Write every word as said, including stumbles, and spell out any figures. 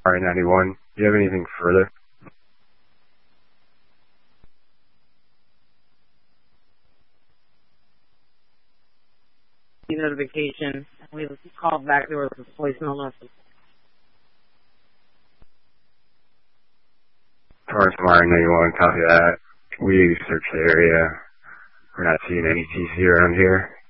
R ninety-one. Do you have anything further? Notification. We called back. There was a voicemail message. Torrance R ninety-one, copy that. We searched the area. We're not seeing any T C around here.